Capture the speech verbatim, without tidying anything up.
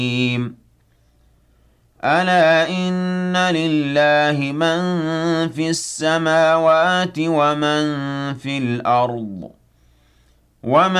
ألا إن لله من في السماوات ومن في الأرض ومن